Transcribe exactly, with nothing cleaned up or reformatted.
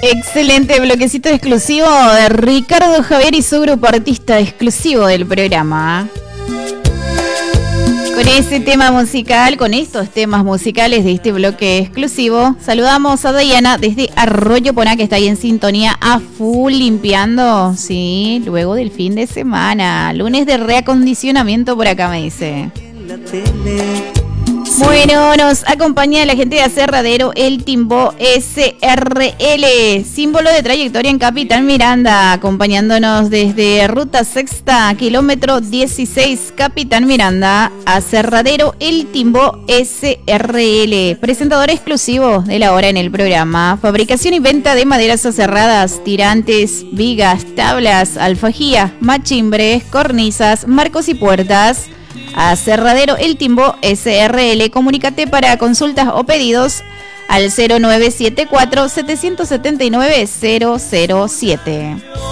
Excelente bloquecito exclusivo de Ricardo Javier y su grupo artista exclusivo del programa. Con ese tema musical, con estos temas musicales de este bloque exclusivo, saludamos a Diana desde Arroyo Poná, que está ahí en sintonía a full limpiando, sí, luego del fin de semana. Lunes de reacondicionamiento por acá, me dice. Bueno, nos acompaña la gente de Aserradero, el Timbó S R L, símbolo de trayectoria en Capitán Miranda, acompañándonos desde Ruta Sexta, kilómetro dieciséis, Capitán Miranda, Aserradero, el Timbó S R L, presentador exclusivo de la hora en el programa, fabricación y venta de maderas aserradas, tirantes, vigas, tablas, alfajía, machimbres, cornisas, marcos y puertas. Aserradero El Timbó S R L, comunícate para consultas o pedidos al cero nueve siete cuatro, siete siete nueve, cero cero siete.